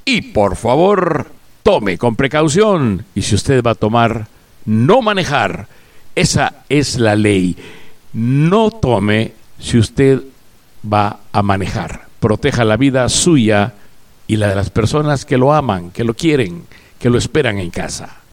Y por favor, tome con precaución. Y si usted va a tomar, no manejar. Esa es la ley. No tome si usted va a manejar. Proteja la vida suya y la de las personas que lo aman, que lo quieren, que lo esperan en casa.